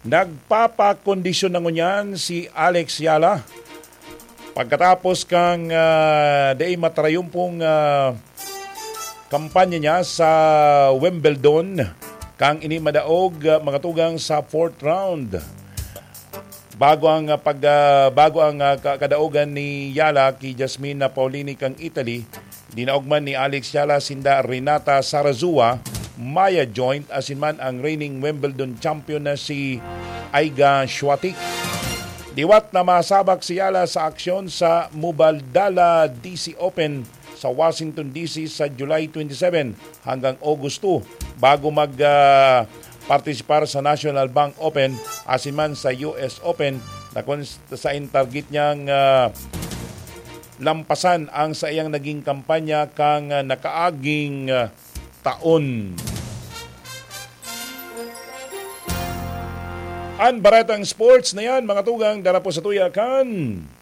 Nagpapakondisyon na ngunyan si Alex Yala. Pagkatapos kang day matrayumpong kampanya niya sa Wimbledon, kang inimadaog mga tugang sa 4th round. Bago ang kadaogan ni Yala kay Jasmine Paulini kang Italy, dinaugman ni Alex Yala sinda Renata Sarazua, Maya Joint, asinman ang reigning Wimbledon champion na si Iga Swiatek. Diwat na masabak si Yala sa aksyon sa Mubadala DC Open sa Washington DC sa July 27 hanggang August 2 bago partisipar sa National Bank Open asinman sa US Open na kung sa target niyang lampasan ang sa iyang naging kampanya kang nakaaging taon. Ang baratang sports na yan, mga tugang, dara po sa tuya kan